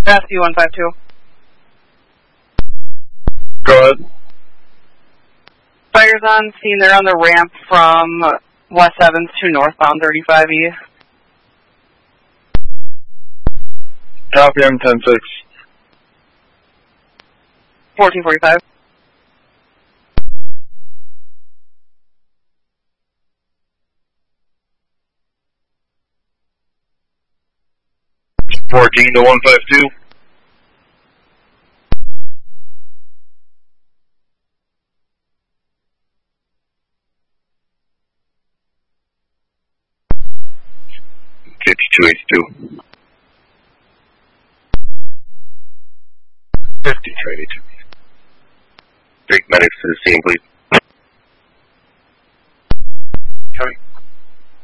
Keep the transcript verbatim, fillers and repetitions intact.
Rescue one five two. Go ahead. Fire's on scene. They're on the ramp from West seventh to northbound thirty-five E. Copy, I'm ten six. fourteen forty-five. fourteen to one five two. fifty-two eighty-two. fifty-two eighty-two. Take medics to the scene, please.